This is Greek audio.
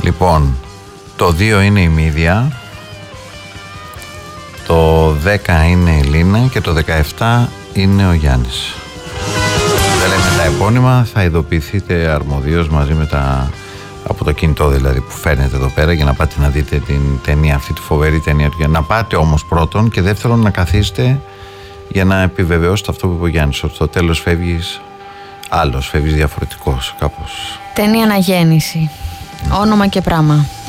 Λοιπόν, το 2 είναι η Μύδια, το 10 είναι η Λίνα και το 17 είναι ο Γιάννης. Δεν λέμε τα επώνυμα, θα ειδοποιηθείτε αρμοδίως μαζί με από το κινητό δηλαδή που φέρνετε εδώ πέρα για να πάτε να δείτε την ταινία αυτή, τη φοβερή ταινία του Γιάννη. Να πάτε όμως πρώτον και δεύτερον να καθίσετε για να επιβεβαιώσετε αυτό που είπε ο Γιάννης, ότι στο τέλος φεύγεις άλλος, φεύγεις διαφορετικός κάπως. Ταινία Αναγέννηση, όνομα και πράγμα.